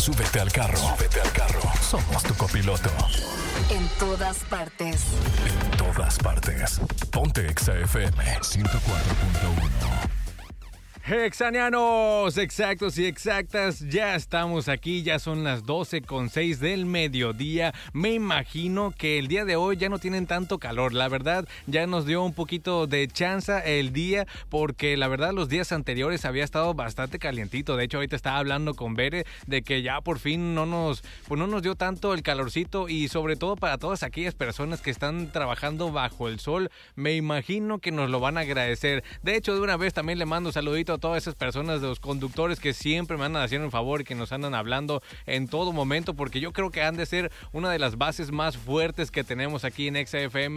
Súbete al carro. Somos tu copiloto. En todas partes. En todas partes. Ponte Exa FM 104.1. Exanianos, exactos y exactas, ya estamos aquí, ya son las 12:06 del mediodía. Me imagino que el día de hoy ya no tienen tanto calor, la verdad ya nos dio un poquito de chanza el día, porque la verdad los días anteriores había estado bastante calientito. De hecho ahorita estaba hablando con Bere de que ya por fin no nos dio tanto el calorcito, y sobre todo para todas aquellas personas que están trabajando bajo el sol, me imagino que nos lo van a agradecer. De hecho, de una vez también le mando un saludito a todas esas personas de los conductores que siempre me andan haciendo el favor y que nos andan hablando en todo momento, porque yo creo que han de ser una de las bases más fuertes que tenemos aquí en Exa FM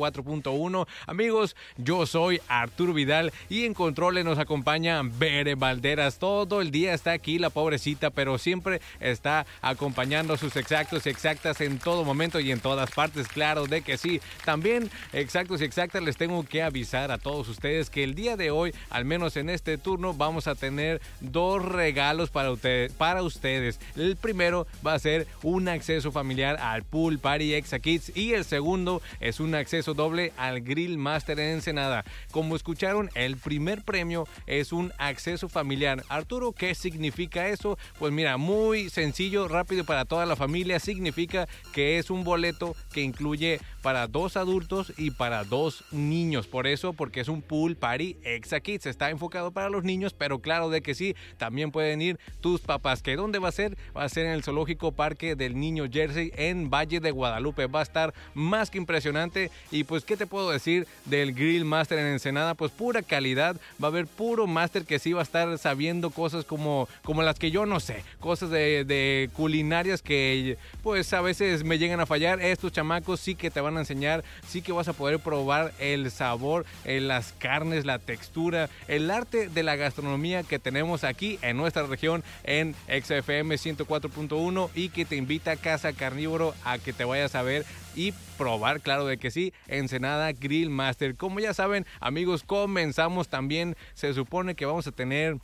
104.1. Amigos, yo soy Arturo Vidal y en controles nos acompaña Bere Valderas. Todo el día está aquí la pobrecita, pero siempre está acompañando a sus exactos y exactas en todo momento y en todas partes, claro de que sí. También, exactos y exactas, les tengo que avisar a todos ustedes que el día de hoy, al menos en este turno, vamos a tener dos regalos para ustedes. El primero va a ser un acceso familiar al Pool Party Exa Kids y el segundo es un acceso doble al Grill Master en Ensenada. Como escucharon, el primer premio es un acceso familiar. Arturo, ¿qué significa eso? Pues mira, muy sencillo, rápido para toda la familia. Significa que es un boleto que incluye para 2 adultos y para 2 niños. Por eso, porque es un Pool Party Exa Kids. Está enfocado para los niños, pero claro de que sí, también pueden ir tus papás. ¿Que dónde va a ser? Va a ser en el Zoológico Parque del Niño Jersey en Valle de Guadalupe. Va a estar más que impresionante. Y pues, ¿qué te puedo decir del Grill Master en Ensenada? Pues pura calidad. Va a haber puro máster que sí va a estar sabiendo cosas como las que yo no sé. Cosas de culinarias que pues a veces me llegan a fallar. Estos chamacos sí que te van a enseñar, sí que vas a poder probar el sabor, las carnes, la textura, el arte de la gastronomía que tenemos aquí en nuestra región en Exa FM 104.1, y que te invita a Casa Carnívoro a que te vayas a ver y probar, claro de que sí, Ensenada Grill Master. Como ya saben, amigos, comenzamos también. Se supone que vamos a tener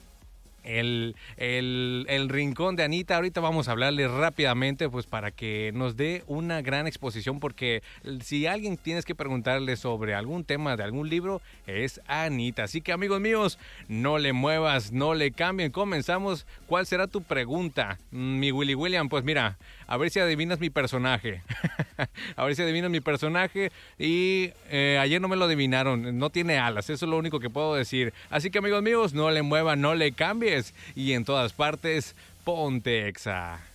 el rincón de Anita. Ahorita vamos a hablarle rápidamente pues para que nos dé una gran exposición, porque si alguien tienes que preguntarle sobre algún tema de algún libro es Anita. Así que, amigos míos, no le muevas, no le cambien, comenzamos. ¿Cuál será tu pregunta, mi Willy William? Pues mira, a ver si adivinas mi personaje. A ver si adivinas mi personaje. Y ayer no me lo adivinaron, no tiene alas, eso es lo único que puedo decir. Así que, amigos míos, no le muevan, no le cambien, y en todas partes, ponte Exa.